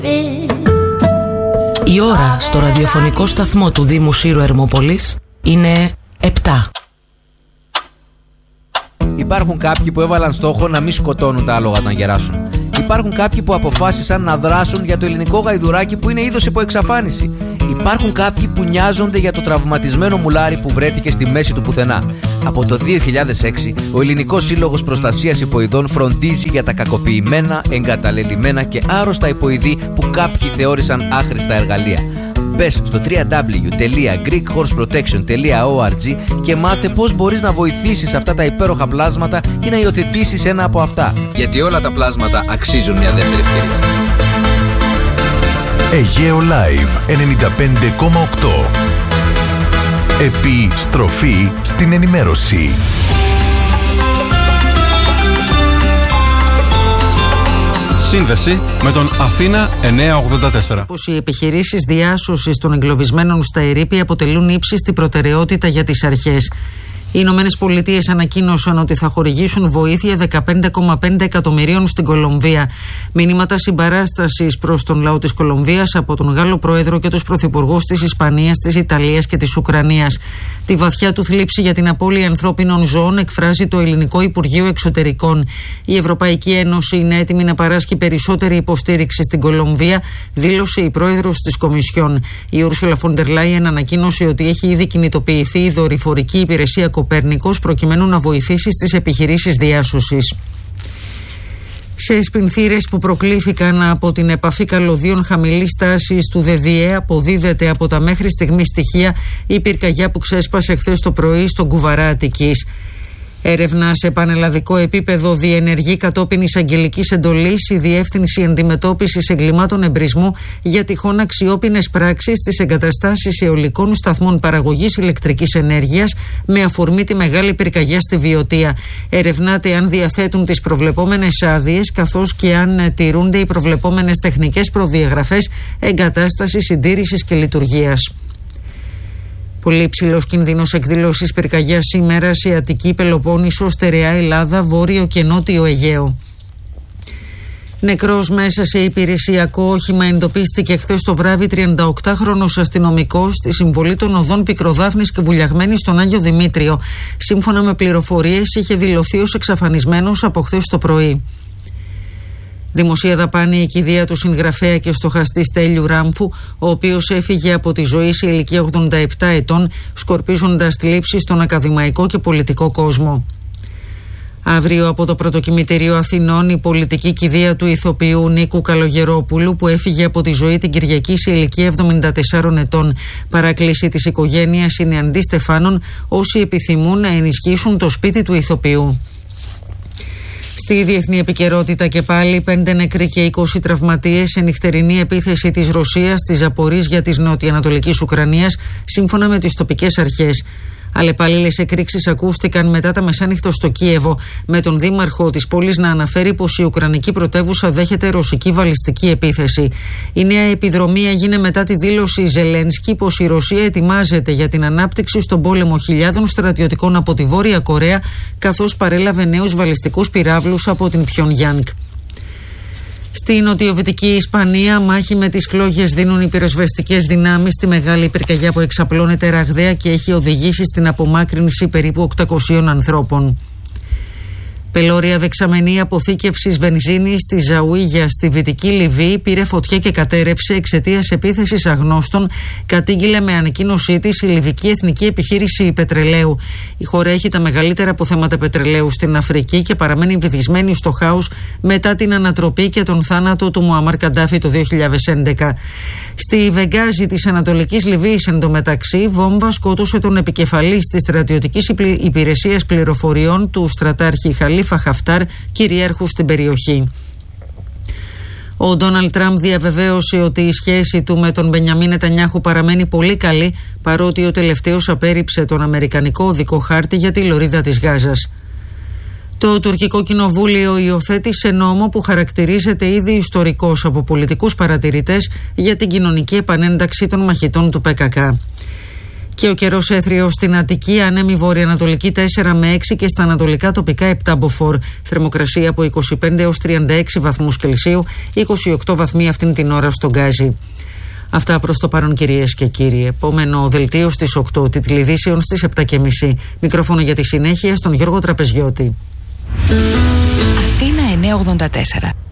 Η ώρα στο ραδιοφωνικό σταθμό του Δήμου Σύρου Ερμόπολης είναι 7. Υπάρχουν κάποιοι που έβαλαν στόχο να μην σκοτώνουν τα άλογα όταν γεράσουν. Υπάρχουν κάποιοι που αποφάσισαν να δράσουν για το ελληνικό γαϊδουράκι που είναι είδος υπό εξαφάνιση. Υπάρχουν κάποιοι που νοιάζονται για το τραυματισμένο μουλάρι που βρέθηκε στη μέση του πουθενά. Από το 2006, ο Ελληνικός Σύλλογος Προστασίας Υποειδών φροντίζει για τα κακοποιημένα, εγκαταλελειμμένα και άρρωστα υποειδή που κάποιοι θεώρησαν άχρηστα εργαλεία. Μπες στο www.greekhorseprotection.org και μάθε πώς μπορείς να βοηθήσεις αυτά τα υπέροχα πλάσματα ή να υιοθετήσεις ένα από αυτά. Γιατί όλα τα πλάσματα αξίζουν μια δεύτερη ευκαιρία. Αιγαίο Live 95,8. Επιστροφή στην ενημέρωση. Σύνδεση με τον Αθήνα 984. Πως οι επιχειρήσεις διάσωσης των εγκλωβισμένων στα ερείπια αποτελούν ύψιστη προτεραιότητα για τις αρχές. Οι Ηνωμένες Πολιτείες ανακοίνωσαν ότι θα χορηγήσουν βοήθεια 15,5 εκατομμυρίων στην Κολομβία. Μηνύματα συμπαράστασης προς τον λαό της Κολομβίας από τον Γάλλο Πρόεδρο και τους πρωθυπουργούς της Ισπανίας, της Ιταλίας και της Ουκρανίας. Τη βαθιά του θλίψη για την απώλεια ανθρώπινων ζώων εκφράζει το Ελληνικό Υπουργείο Εξωτερικών. Η Ευρωπαϊκή Ένωση είναι έτοιμη να παράσχει περισσότερη υποστήριξη στην Κολομβία, δήλωσε η πρόεδρος της Κομισιόν. Η Ursula von der Leyen ανακοίνωσε ότι έχει ήδη κινητοποιηθεί η δορυφορική υπηρεσία Κοπέρνικος προκειμένου να βοηθήσει στις επιχειρήσεις διάσωσης. Σε σπινθήρες που προκλήθηκαν από την επαφή καλωδίων χαμηλής τάσης του ΔΔΕ αποδίδεται από τα μέχρι στιγμή στοιχεία η πυρκαγιά που ξέσπασε χθες το πρωί στον Κουβαρά Αττικής. Έρευνα σε πανελλαδικό επίπεδο διενεργεί κατόπιν εισαγγελικής εντολής η Διεύθυνση Αντιμετώπισης Εγκλημάτων Εμπρισμού για τυχόν αξιόπινες πράξεις στις εγκαταστάσεις αιωλικών σταθμών παραγωγής ηλεκτρικής ενέργειας με αφορμή τη μεγάλη πυρκαγιά στη Βιωτία. Ερευνάται αν διαθέτουν τις προβλεπόμενες άδειες καθώς και αν τηρούνται οι προβλεπόμενες τεχνικές προδιαγραφές εγκατάστασης, συντήρησης και λειτουργίας. Πολύ υψηλός κίνδυνος εκδήλωσης πυρκαγιάς σήμερα σε Αττική, Πελοπόννησο, Στερεά Ελλάδα, Βόρειο και Νότιο Αιγαίο. Νεκρός μέσα σε υπηρεσιακό όχημα εντοπίστηκε χθες το βράδυ 38χρονος αστυνομικός στη συμβολή των οδών Πικροδάφνης και Βουλιαγμένης στον Άγιο Δημήτριο. Σύμφωνα με πληροφορίες, είχε δηλωθεί ως εξαφανισμένος από χθες το πρωί. Δημοσία δαπάνη η κηδεία του συγγραφέα και στοχαστή Στέλιου Ράμφου, ο οποίος έφυγε από τη ζωή σε ηλικία 87 ετών, σκορπίζοντας θλίψη στον ακαδημαϊκό και πολιτικό κόσμο. Αύριο από το Πρωτοκημητήριο Αθηνών η πολιτική κηδεία του ηθοποιού Νίκου Καλογερόπουλου, που έφυγε από τη ζωή την Κυριακή σε ηλικία 74 ετών. Παράκληση της οικογένειας είναι αντί στεφάνων όσοι επιθυμούν να ενισχύσουν το σπίτι του ηθοποιού. Στη διεθνή επικαιρότητα και πάλι 5 νεκροί και 20 τραυματίες σε νυχτερινή επίθεση της Ρωσίας στις Ζαπορίζια της νοτιοανατολικής Ουκρανίας, σύμφωνα με τις τοπικές αρχές. Αλλεπάλληλες εκρήξεις ακούστηκαν μετά τα μεσάνυχτα στο Κίεβο, με τον δήμαρχο της πόλης να αναφέρει πως η ουκρανική πρωτεύουσα δέχεται ρωσική βαλιστική επίθεση. Η νέα επιδρομή έγινε μετά τη δήλωση Ζελένσκι πως η Ρωσία ετοιμάζεται για την ανάπτυξη στον πόλεμο χιλιάδων στρατιωτικών από τη Βόρεια Κορέα, καθώς παρέλαβε νέους βαλιστικούς πυράβλους από την Πιονγκιάνγκ. Στη νοτιοβυτική Ισπανία, μάχη με τις φλόγες δίνουν οι πυροσβεστικές δυνάμεις στη μεγάλη πυρκαγιά που εξαπλώνεται ραγδαία και έχει οδηγήσει στην απομάκρυνση περίπου 800 ανθρώπων. Πελώρια δεξαμενή αποθήκευσης βενζίνης στη Ζαουίγια στη Δυτική Λιβύη πήρε φωτιά και κατέρευσε εξαιτίας επίθεσης αγνώστων, κατήγγειλε με ανακοίνωσή της η Λιβική Εθνική Επιχείρηση Πετρελαίου. Η χώρα έχει τα μεγαλύτερα αποθέματα πετρελαίου στην Αφρική και παραμένει βυθισμένη στο χάος μετά την ανατροπή και τον θάνατο του Μουαμάρ Καντάφη το 2011. Στη Βεγγάζη της Ανατολικής Λιβύης, εντωμεταξύ, βόμβα σκότωσε τον επικεφαλής της στρατιωτικής υπηρεσίας πληροφοριών του στρατάρχη Χαλίφα Χαφτάρ, κυριάρχου στην περιοχή. Ο Ντόναλντ Τραμπ διαβεβαίωσε ότι η σχέση του με τον Μπενιαμίν Νετανιάχου παραμένει πολύ καλή, παρότι ο τελευταίος απέρριψε τον αμερικανικό οδικό χάρτη για τη λωρίδα της Γάζας. Το τουρκικό κοινοβούλιο υιοθέτησε νόμο που χαρακτηρίζεται ήδη ιστορικός από πολιτικούς παρατηρητές για την κοινωνική επανένταξη των μαχητών του ΠΚΚ. Και ο καιρός έθριος στην Αττική, ανέμη βορειοανατολική 4 με 6 και στα ανατολικά τοπικά 7 μποφόρ. Θερμοκρασία από 25 έως 36 βαθμούς Κελσίου, 28 βαθμοί αυτήν την ώρα στον Γκάζι. Αυτά προς το παρόν, κυρίες και κύριοι. Επόμενο δελτίο στις 8, τιτλειδήσεων στις 7.30. Μικρόφωνο για τη συνέχεια στον Γιώργο Τραπεζιώτη. Αθήνα 984.